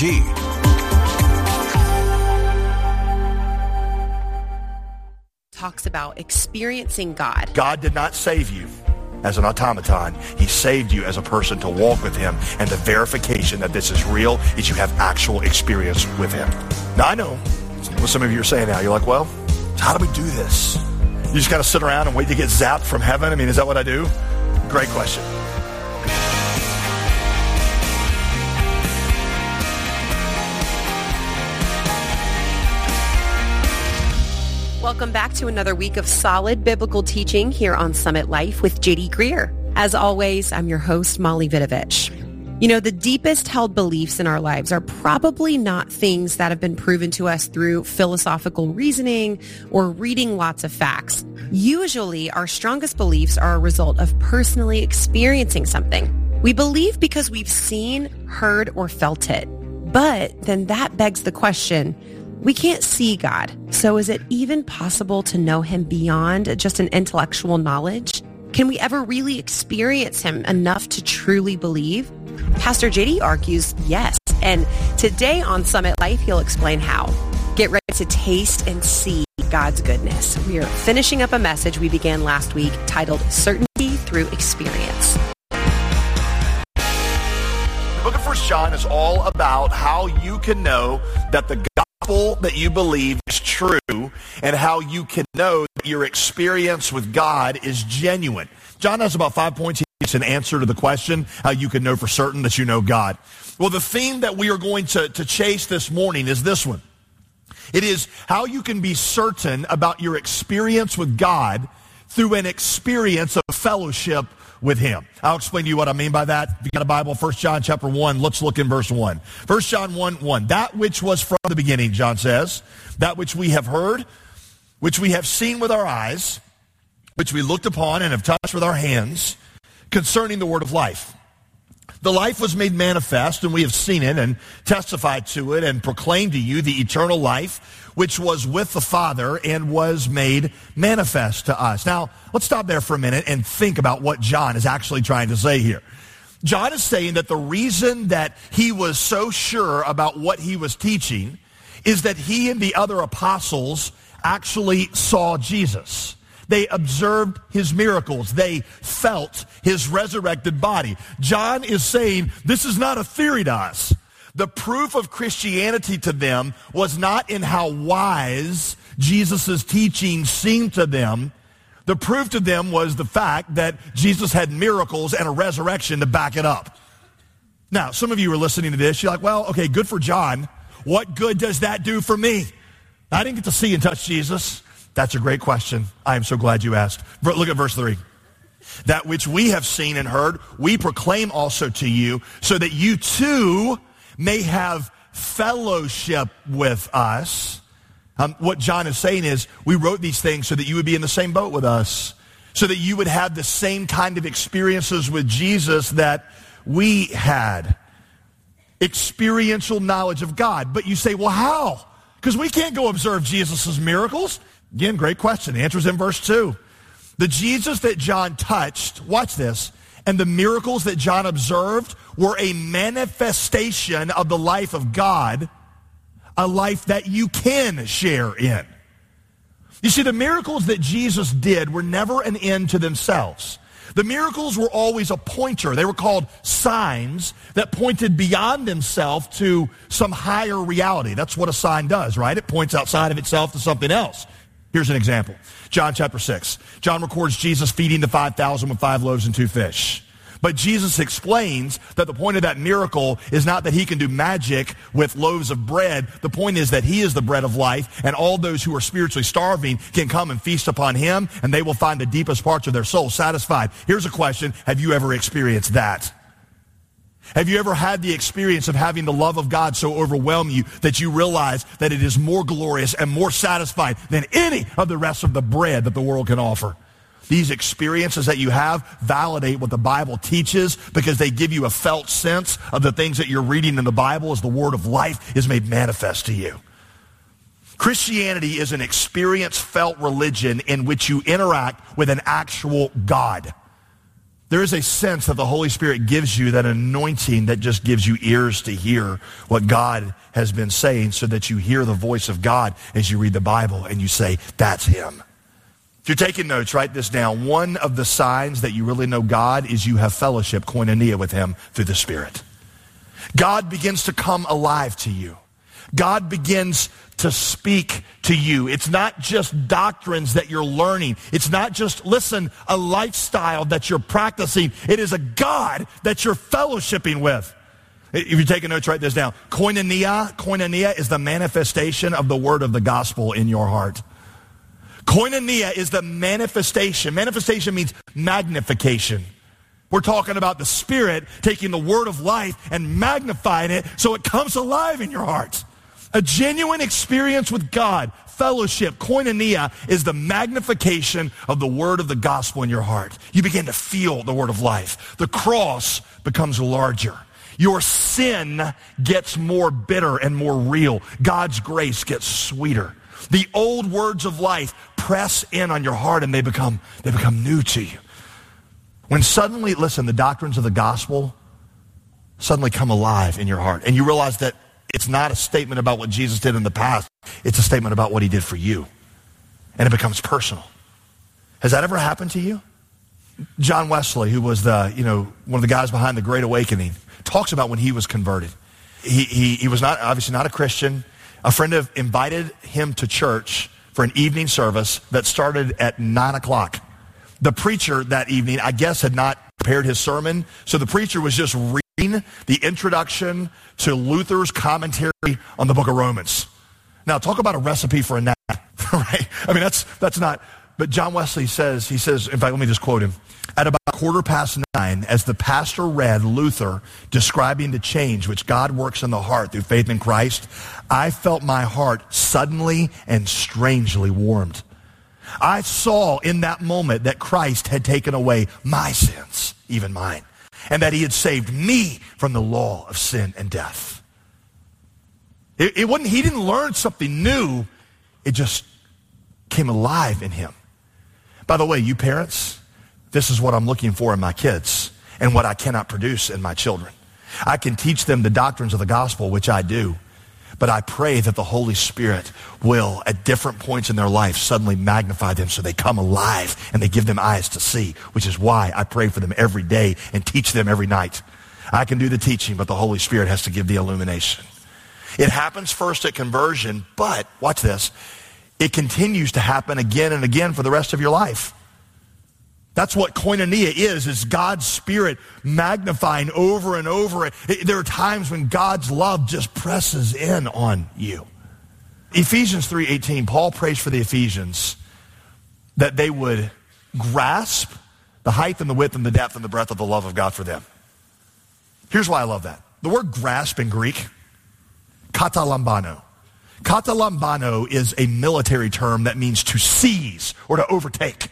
Speaker 22: Talks about experiencing God.
Speaker 23: God did not save you as an automaton. He saved you as a person to walk with him. And the verification that this is real is you have actual experience with him. Now, I know what some of you are saying now. You're like, well, how do we do this? You just got to sit around and wait to get zapped from heaven? I mean, is that what I do? Great question.
Speaker 22: Welcome back to another week of solid biblical teaching here on Summit Life with J D Greer. As always, I'm your host, Molly Vidovich. You know, the deepest held beliefs in our lives are probably not things that have been proven to us through philosophical reasoning or reading lots of facts. Usually, our strongest beliefs are a result of personally experiencing something. We believe because we've seen, heard, or felt it. But then that begs the question, we can't see God, so is it even possible to know him beyond just an intellectual knowledge? Can we ever really experience him enough to truly believe? Pastor J D argues yes, and today on Summit Life, he'll explain how. Get ready to taste and see God's goodness. We are finishing up a message we began last week titled Certainty Through Experience.
Speaker 23: The book of First John is all about how you can know that the gospel that you believe is true and how you can know that your experience with God is genuine. John has about five points. It's an answer to the question how you can know for certain that you know God. Well, the theme that we are going to, to chase this morning is this one. It is how you can be certain about your experience with God through an experience of fellowship with him. I'll explain to you what I mean by that. If you got a Bible, First John chapter one, let's look in verse one. First John one, one. That which was from the beginning, John says, that which we have heard, which we have seen with our eyes, which we looked upon and have touched with our hands, concerning the word of life. The life was made manifest, and we have seen it and testified to it and proclaimed to you the eternal life, which was with the Father and was made manifest to us. Now, let's stop there for a minute and think about what John is actually trying to say here. John is saying that the reason that he was so sure about what he was teaching is that he and the other apostles actually saw Jesus. They observed his miracles. They felt his resurrected body. John is saying this is not a theory to us. The proof of Christianity to them was not in how wise Jesus' teaching seemed to them. The proof to them was the fact that Jesus had miracles and a resurrection to back it up. Now, some of you are listening to this. You're like, well, okay, good for John. What good does that do for me? I didn't get to see and touch Jesus. That's a great question. I am so glad you asked. Look at verse three. That which we have seen and heard, we proclaim also to you, so that you too may have fellowship with us. Um, what John is saying is, we wrote these things so that you would be in the same boat with us, so that you would have the same kind of experiences with Jesus that we had. Experiential knowledge of God. But you say, well, how? Because we can't go observe Jesus' miracles. Again, great question. The answer is in verse two. The Jesus that John touched, watch this, and the miracles that John observed were a manifestation of the life of God, a life that you can share in. You see, the miracles that Jesus did were never an end to themselves. The miracles were always a pointer. They were called signs that pointed beyond themselves to some higher reality. That's what a sign does, right? It points outside of itself to something else. Here's an example. John chapter six. John records Jesus feeding the five thousand with five loaves and two fish. But Jesus explains that the point of that miracle is not that he can do magic with loaves of bread. The point is that he is the bread of life, and all those who are spiritually starving can come and feast upon him, and they will find the deepest parts of their soul satisfied. Here's a question. Have you ever experienced that? Have you ever had the experience of having the love of God so overwhelm you that you realize that it is more glorious and more satisfying than any of the rest of the bread that the world can offer? These experiences that you have validate what the Bible teaches because they give you a felt sense of the things that you're reading in the Bible as the word of life is made manifest to you. Christianity is an experience-felt religion in which you interact with an actual God. There is a sense that the Holy Spirit gives you, that anointing that just gives you ears to hear what God has been saying so that you hear the voice of God as you read the Bible and you say, that's him. If you're taking notes, write this down. One of the signs that you really know God is you have fellowship, koinonia, with him through the Spirit. God begins to come alive to you. God begins to speak to you. It's not just doctrines that you're learning. It's not just, listen, a lifestyle that you're practicing. It is a God that you're fellowshipping with. If you're taking notes, write this down. Koinonia, koinonia is the manifestation of the word of the gospel in your heart. Koinonia is the manifestation. Manifestation means magnification. We're talking about the Spirit taking the word of life and magnifying it so it comes alive in your heart. A genuine experience with God, fellowship, koinonia, is the magnification of the word of the gospel in your heart. You begin to feel the word of life. The cross becomes larger. Your sin gets more bitter and more real. God's grace gets sweeter. The old words of life press in on your heart and they become, they become new to you. When suddenly, listen, the doctrines of the gospel suddenly come alive in your heart and you realize that it's not a statement about what Jesus did in the past. It's a statement about what he did for you. And it becomes personal. Has that ever happened to you? John Wesley, who was the, you know, one of the guys behind the Great Awakening, talks about when he was converted. He, he, he was not, obviously not a Christian. A friend of invited him to church for an evening service that started at nine o'clock. The preacher that evening, I guess, had not prepared his sermon. So the preacher was just reading the introduction to Luther's commentary on the book of Romans. Now, talk about a recipe for a nap, right? I mean, that's that's not, but John Wesley says, he says, in fact, let me just quote him. At about quarter past nine, as the pastor read Luther describing the change which God works in the heart through faith in Christ, I felt my heart suddenly and strangely warmed. I saw in that moment that Christ had taken away my sins, even mine, and that he had saved me from the law of sin and death. It, it wasn't, he didn't learn something new. It just came alive in him. By the way, you parents, this is what I'm looking for in my kids and what I cannot produce in my children. I can teach them the doctrines of the gospel, which I do, But I pray that the Holy Spirit will, at different points in their life, suddenly magnify them so they come alive and they give them eyes to see, which is why I pray for them every day and teach them every night. I can do the teaching, but the Holy Spirit has to give the illumination. It happens first at conversion, but, watch this, it continues to happen again and again for the rest of your life. That's what koinonia is, is God's Spirit magnifying over and over. There are times when God's love just presses in on you. Ephesians three eighteen, Paul prays for the Ephesians that they would grasp the height and the width and the depth and the breadth of the love of God for them. Here's why I love that. The word grasp in Greek, katalambano. Katalambano is a military term that means to seize or to overtake.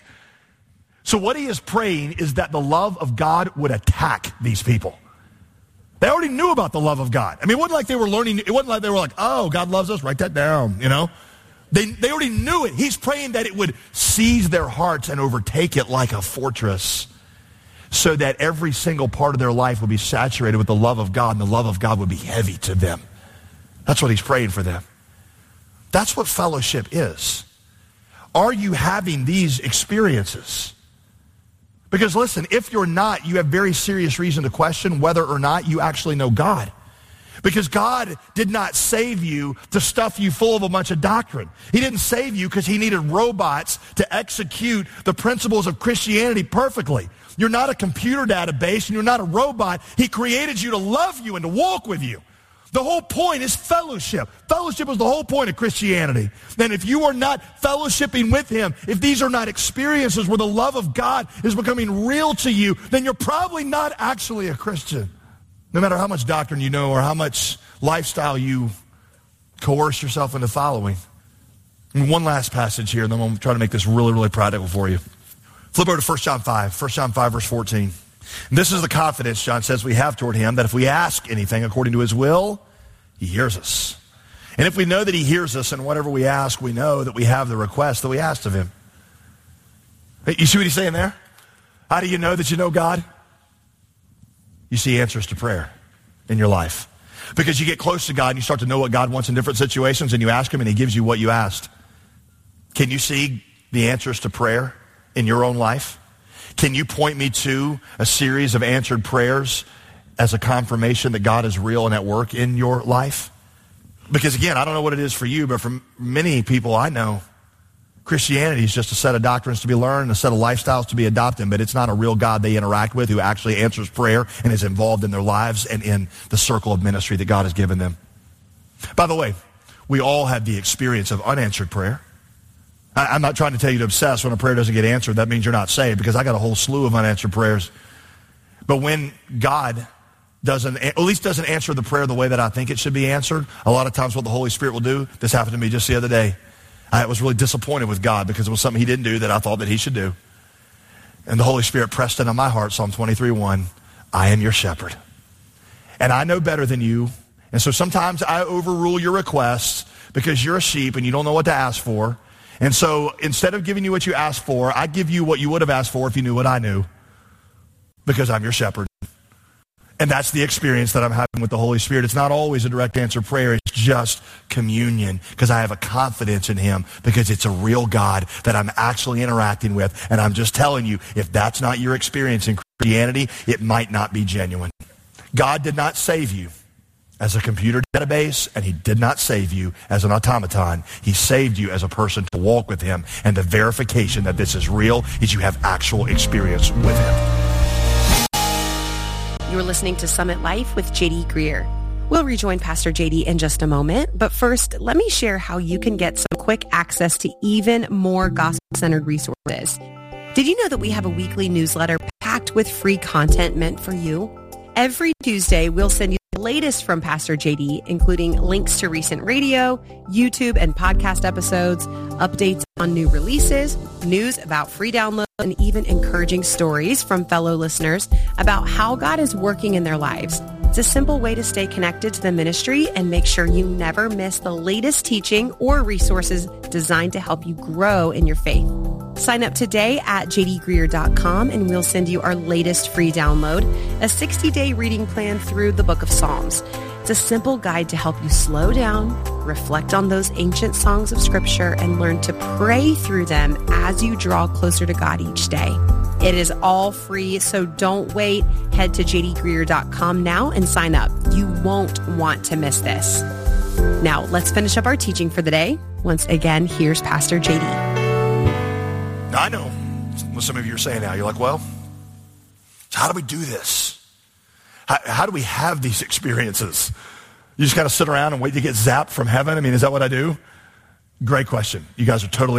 Speaker 23: So what he is praying is that the love of God would attack these people. They already knew about the love of God. I mean, it wasn't like they were learning, it wasn't like they were like, oh, God loves us, write that down, you know. They, they already knew it. He's praying that it would seize their hearts and overtake it like a fortress so that every single part of their life would be saturated with the love of God, and the love of God would be heavy to them. That's what he's praying for them. That's what fellowship is. Are you having these experiences? Because listen, if you're not, you have very serious reason to question whether or not you actually know God. Because God did not save you to stuff you full of a bunch of doctrine. He didn't save you because he needed robots to execute the principles of Christianity perfectly. You're not a computer database and you're not a robot. He created you to love you and to walk with you. The whole point is fellowship. Fellowship is the whole point of Christianity. And if you are not fellowshipping with him, if these are not experiences where the love of God is becoming real to you, then you're probably not actually a Christian. No matter how much doctrine you know or how much lifestyle you coerce yourself into following. And one last passage here, and then I'm going to try to make this really, really practical for you. Flip over to First John five. First John five, verse fourteen. And this is the confidence, John says, we have toward him, that if we ask anything according to his will, he hears us. And if we know that he hears us in whatever we ask, we know that we have the request that we asked of him. You see what he's saying there? How do you know that you know God? You see answers to prayer in your life. Because you get close to God and you start to know what God wants in different situations, and you ask him and he gives you what you asked. Can you see the answers to prayer in your own life? Can you point me to a series of answered prayers as a confirmation that God is real and at work in your life? Because again, I don't know what it is for you, but for many people I know, Christianity is just a set of doctrines to be learned, a set of lifestyles to be adopted, but it's not a real God they interact with who actually answers prayer and is involved in their lives and in the circle of ministry that God has given them. By the way, we all have the experience of unanswered prayer. I'm not trying to tell you to obsess when a prayer doesn't get answered. That means you're not saved, because I got a whole slew of unanswered prayers. But when God doesn't, at least doesn't answer the prayer the way that I think it should be answered, a lot of times what the Holy Spirit will do, this happened to me just the other day. I was really disappointed with God because it was something he didn't do that I thought that he should do. And the Holy Spirit pressed into my heart, Psalm twenty-three one, I am your shepherd. And I know better than you. And so sometimes I overrule your requests because you're a sheep and you don't know what to ask for. And so instead of giving you what you asked for, I give you what you would have asked for if you knew what I knew, because I'm your shepherd. And that's the experience that I'm having with the Holy Spirit. It's not always a direct answer prayer. It's just communion, because I have a confidence in him, because it's a real God that I'm actually interacting with. And I'm just telling you, if that's not your experience in Christianity, it might not be genuine. God did not save you as a computer database, and he did not save you as an automaton. He saved you as a person to walk with him. And the verification that this is real is you have actual experience with him.
Speaker 22: You're listening to Summit Life with J D Greer. We'll rejoin Pastor J D in just a moment, but first, let me share how you can get some quick access to even more gospel-centered resources. Did you know that we have a weekly newsletter packed with free content meant for you? Every Tuesday, we'll send you the latest from Pastor J D, including links to recent radio, YouTube, and podcast episodes, updates on new releases, news about free downloads, and even encouraging stories from fellow listeners about how God is working in their lives. It's a simple way to stay connected to the ministry and make sure you never miss the latest teaching or resources designed to help you grow in your faith. Sign up today at j d greer dot com and we'll send you our latest free download, a sixty-day reading plan through the book of Psalms. It's It's a simple guide to help you slow down, reflect on those ancient songs of Scripture, and learn to pray through them as you draw closer to God each day. It is all free, so don't wait. Head to j d greer dot com now and sign up. You won't want to miss this. Now, let's finish up our teaching for the day. Once again, here's Pastor J D.
Speaker 23: Now, I know what some of you are saying now. You're like, well, how do we do this? How, how do we have these experiences? You just kind of sit around and wait to get zapped from heaven? I mean, is that what I do? Great question. You guys are totally